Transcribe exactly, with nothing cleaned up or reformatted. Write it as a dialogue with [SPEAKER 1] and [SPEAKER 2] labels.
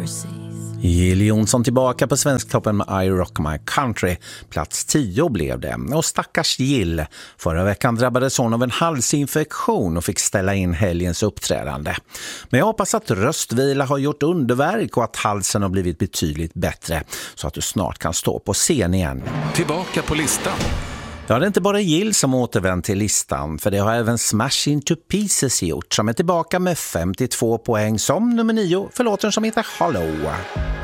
[SPEAKER 1] Jill Johnson tillbaka på Svensktoppen med I Rock My Country. Plats tio blev det. Och stackars Jill. Förra veckan drabbades hon av en halsinfektion och fick ställa in helgens uppträdande. Men jag hoppas att röstvila har gjort underverk och att halsen har blivit betydligt bättre. Så att du snart kan stå på scen igen.
[SPEAKER 2] Tillbaka på listan.
[SPEAKER 1] Ja, det är inte bara Jill som återvänt till listan, för det har även Smash Into Pieces gjort, som är tillbaka med femtiotvå poäng som nummer nio för låten som heter Hollow.